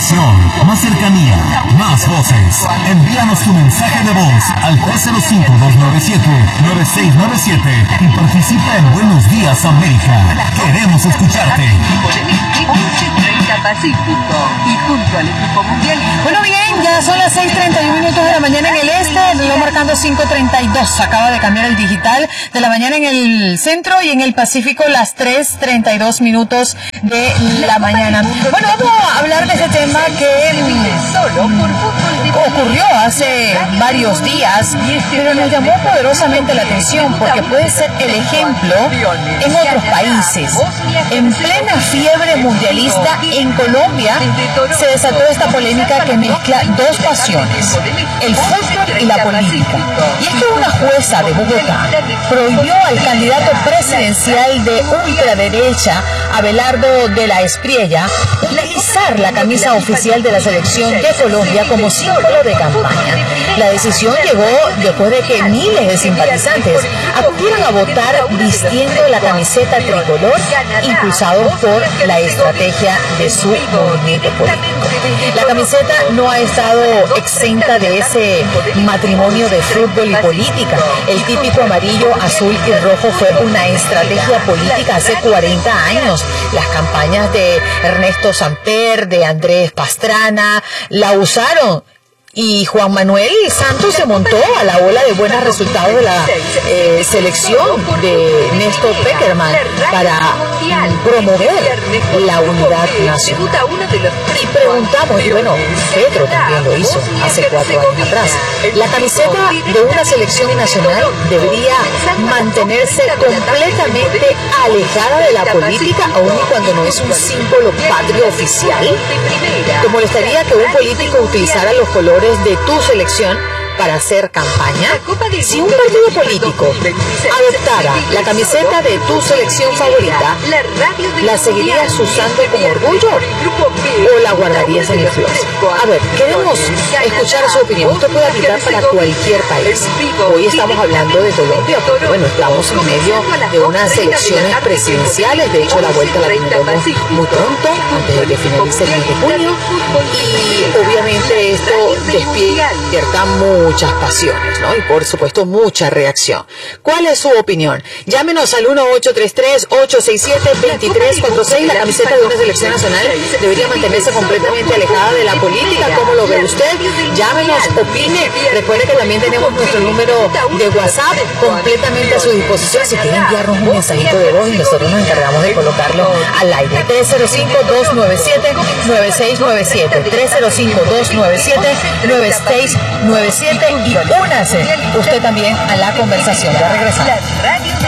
información, más cercanía, más voces. Envíanos tu mensaje de voz al 305-297-9697 y participa en Buenos Días América. Queremos escucharte. 11:30 Pacífico y junto al equipo mundial. Bueno, bien, ya son las 6:31 de la mañana en el este, lo marcando 5:32. Acaba de cambiar el digital de la mañana en el centro y en el Pacífico las 3:32 de la mañana. Bueno, vamos a hablar de ese tema que ocurrió hace varios días, pero nos llamó poderosamente la atención porque puede ser el ejemplo en otros países. En plena fiebre mundialista, en Colombia se desató esta polémica que mezcla dos pasiones, el fútbol y la política. Y es que una jueza de Bogotá prohibió al candidato presidencial de ultraderecha, Abelardo de la Espriella, utilizar la camisa oficial de la selección de Colombia como símbolo de campaña. La decisión llegó después de que miles de simpatizantes acudieran a votar vistiendo la camiseta tricolor, impulsados por la estrategia de su movimiento político. La camiseta no ha estado exenta de ese matrimonio de fútbol y política. El típico amarillo, azul y rojo fue una estrategia política hace 40 años. Las campañas de Ernesto Samper, de Andrés Pastrana, la usaron. Y Juan Manuel Santos se montó a la ola de buenos resultados de la selección de Néstor Peckerman para promover la unidad nacional. Y preguntamos, y bueno, Petro también lo hizo hace 4 años atrás, la camiseta de una selección nacional debería mantenerse completamente alejada de la política, aun y cuando no es un símbolo patrio oficial. ¿Te molestaría que un político utilizara los colores de tu selección para hacer campaña? Si un partido político adoptara la camiseta de tu selección favorita, ¿la seguirías usando con orgullo o la guardarías en el closet? A ver, queremos escuchar su opinión. Esto puede aplicar para cualquier país. Hoy estamos hablando de Colombia porque, bueno, estamos en medio de unas elecciones presidenciales. De hecho, la vuelta la tendremos muy pronto, antes de que finalice el mes de junio. Y obviamente esto despierta muchas pasiones, ¿no? Y por supuesto mucha reacción. ¿Cuál es su opinión? Llámenos al 1-833-867-2346. La camiseta de una selección nacional debería mantenerse completamente alejada de la política. ¿Cómo lo ve usted? Llámenos, opine. Recuerde que también tenemos nuestro número de WhatsApp completamente a su disposición. Si quieren enviarnos un mensajito de voz y nosotros nos encargamos de colocarlo al aire. 305-297-9697. 305-297-9697 y únase usted también a la conversación. Ya regresamos.